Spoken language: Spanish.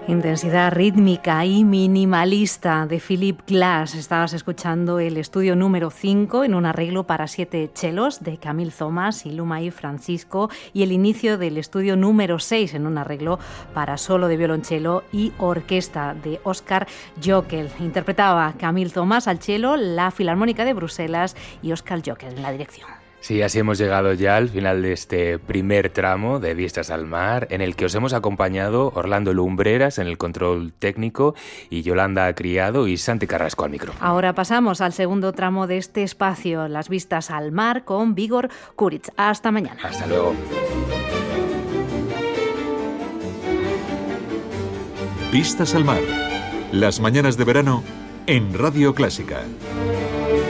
Intensidad rítmica y minimalista de Philip Glass. Estabas escuchando el estudio número 5 en un arreglo para 7 chelos de Camille Thomas y Lumai Francisco, y el inicio del estudio número 6 en un arreglo para solo de violonchelo y orquesta de Oscar Jockel. Interpretaba Camille Thomas al chelo, la Filarmónica de Bruselas y Oscar Jockel en la dirección. Sí, así hemos llegado ya al final de este primer tramo de Vistas al Mar, en el que os hemos acompañado Orlando Lumbreras en el control técnico y Yolanda Criado y Santi Carrasco al micrófono. Ahora pasamos al segundo tramo de este espacio, las Vistas al Mar con Vigor Kuric. Hasta mañana. Hasta luego. Vistas al Mar, las mañanas de verano en Radio Clásica.